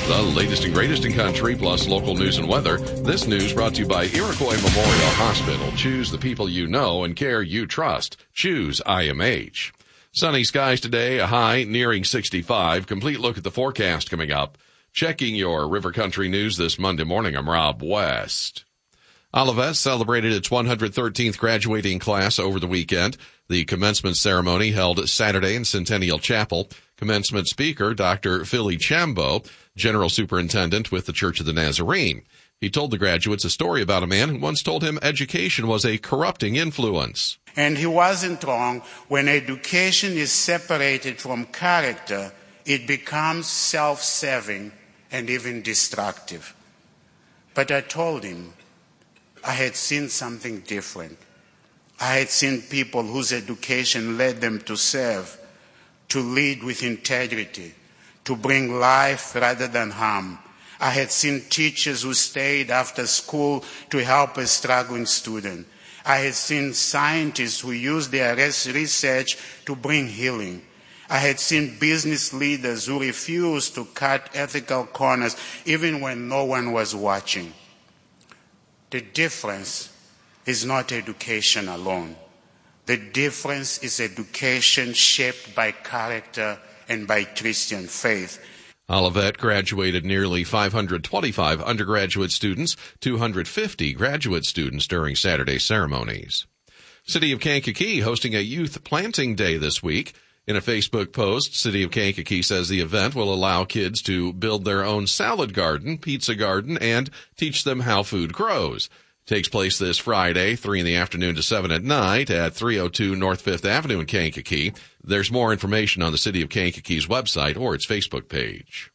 The latest and greatest in country, plus local news and weather. This news brought to you by Iroquois Memorial Hospital. Choose the people you know and care you trust. Choose IMH. Sunny skies today, a high nearing 65. Complete look at the forecast coming up. Checking your River Country news this Monday morning, I'm Rob West. Olivet celebrated its 113th graduating class over the weekend. The commencement ceremony held Saturday in Centennial Chapel. Commencement speaker, Dr. Philly Chambo, General Superintendent with the Church of the Nazarene. He told the graduates a story about a man who once told him education was a corrupting influence. And he wasn't wrong. When education is separated from character, it becomes self-serving and even destructive. But I told him I had seen something different. I had seen people whose education led them to serve, to lead with integrity, to bring life rather than harm. I had seen teachers who stayed after school to help a struggling student. I had seen scientists who used their research to bring healing. I had seen business leaders who refused to cut ethical corners even when no one was watching. The difference is not education alone. The difference is education shaped by character and by Christian faith. Olivet graduated nearly 525 undergraduate students, 250 graduate students during Saturday's ceremonies. City of Kankakee hosting a youth planting day this week. In a Facebook post, City of Kankakee says the event will allow kids to build their own salad garden, pizza garden, and teach them how food grows. Takes place this Friday, 3 in the afternoon to 7 at night at 302 North 5th Avenue in Kankakee. There's more information on the City of Kankakee's website or its Facebook page.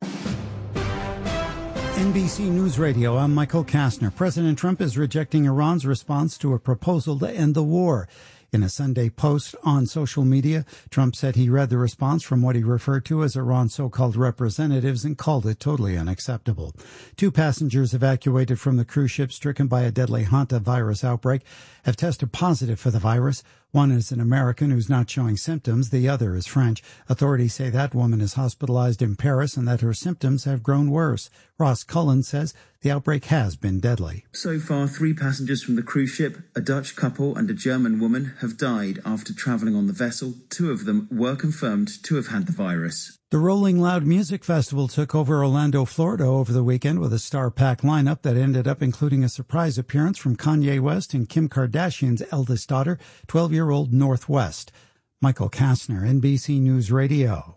NBC News Radio, I'm Michael Kastner. President Trump is rejecting Iran's response to a proposal to end the war. In a Sunday post on social media, Trump said he read the response from what he referred to as Iran's so-called representatives and called it totally unacceptable. 2 passengers evacuated from the cruise ship stricken by a deadly hantavirus outbreak have tested positive for the virus. One is an American who's not showing symptoms. The other is French. Authorities say that woman is hospitalized in Paris and that her symptoms have grown worse. Ross Cullen says the outbreak has been deadly. So far, 3 passengers from the cruise ship, a Dutch couple and a German woman, have died after travelling on the vessel. 2 of them were confirmed to have had the virus. The Rolling Loud Music Festival took over Orlando, Florida over the weekend with a star-packed lineup that ended up including a surprise appearance from Kanye West and Kim Kardashian's eldest daughter, 12-year-old North West. Michael Kastner, NBC News Radio.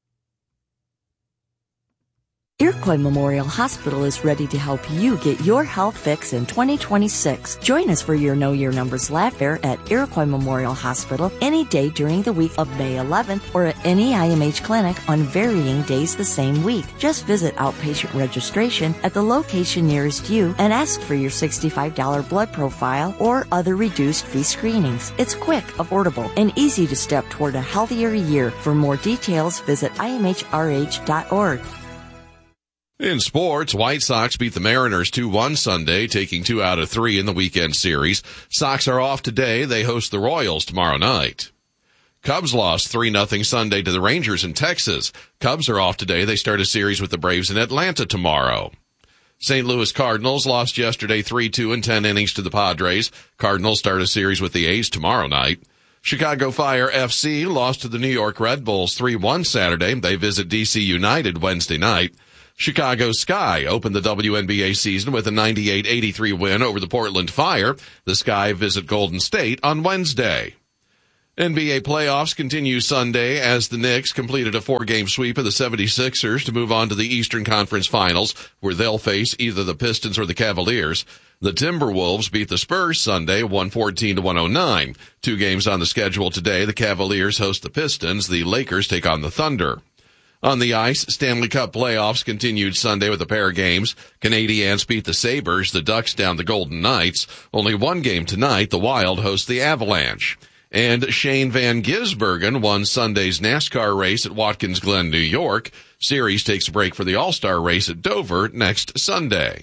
Iroquois Memorial Hospital is ready to help you get your health fix in 2026. Join us for your Know Your Numbers Lab Fair at Iroquois Memorial Hospital any day during the week of May 11th or at any IMH clinic on varying days the same week. Just visit outpatient registration at the location nearest you and ask for your $65 blood profile or other reduced fee screenings. It's quick, affordable, and easy to step toward a healthier year. For more details, visit imhrh.org. In sports, White Sox beat the Mariners 2-1 Sunday, taking 2 out of 3 in the weekend series. Sox are off today. They host the Royals tomorrow night. Cubs lost 3-0 Sunday to the Rangers in Texas. Cubs are off today. They start a series with the Braves in Atlanta tomorrow. St. Louis Cardinals lost yesterday 3-2 in 10 innings to the Padres. Cardinals start a series with the A's tomorrow night. Chicago Fire FC lost to the New York Red Bulls 3-1 Saturday. They visit DC United Wednesday night. Chicago Sky opened the WNBA season with a 98-83 win over the Portland Fire. The Sky visit Golden State on Wednesday. NBA playoffs continue Sunday as the Knicks completed a 4-game sweep of the 76ers to move on to the Eastern Conference Finals, where they'll face either the Pistons or the Cavaliers. The Timberwolves beat the Spurs Sunday 114-109. 2 games on the schedule today. The Cavaliers host the Pistons. The Lakers take on the Thunder. On the ice, Stanley Cup playoffs continued Sunday with a pair of games. Canadiens beat the Sabres, the Ducks down the Golden Knights. Only 1 game tonight, the Wild host the Avalanche. And Shane Van Gisbergen won Sunday's NASCAR race at Watkins Glen, New York. Series takes a break for the All-Star race at Dover next Sunday.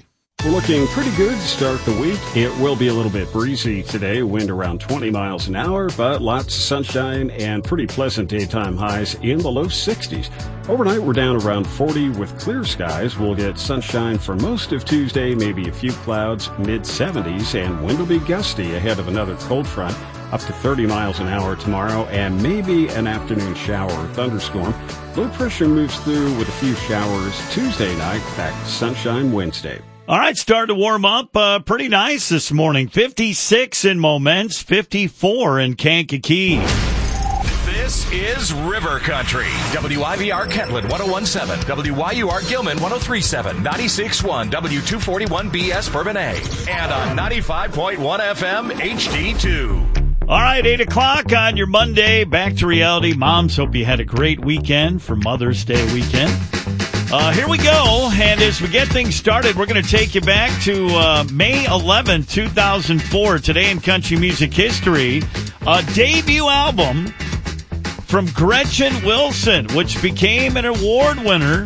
We're looking pretty good to start the week. It will be a little bit breezy today, wind around 20 miles an hour, but lots of sunshine and pretty pleasant daytime highs in the low 60s. Overnight, we're down around 40 with clear skies. We'll get sunshine for most of Tuesday, maybe a few clouds, mid-70s, and wind will be gusty ahead of another cold front, up to 30 miles an hour tomorrow, and maybe an afternoon shower or thunderstorm. Low pressure moves through with a few showers Tuesday night, back to sunshine Wednesday. All right, starting to warm up pretty nice this morning. 56 in Momence, 54 in Kankakee. This is River Country. WIVR Kentland 101.7, WYUR Gilman 103.7, 96.1, W241BS Bourbon A, and on 95.1 FM HD2. All right, 8 o'clock on your Monday. Back to reality. Moms, hope you had a great weekend for Mother's Day weekend. Here we go, and as we get things started, we're going to take you back to May 11, 2004, today in country music history, a debut album from Gretchen Wilson, which became an award winner.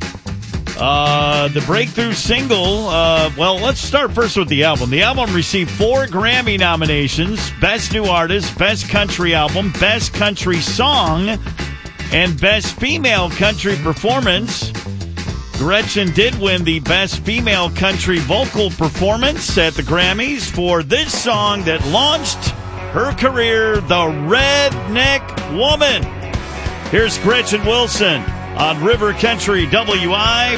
The breakthrough single, well, let's start first with the album. The album received 4 Grammy nominations: Best New Artist, Best Country Album, Best Country Song, and Best Female Country Performance. Gretchen did win the Best Female Country Vocal Performance at the Grammys for this song that launched her career, The Redneck Woman. Here's Gretchen Wilson on River Country WIVR.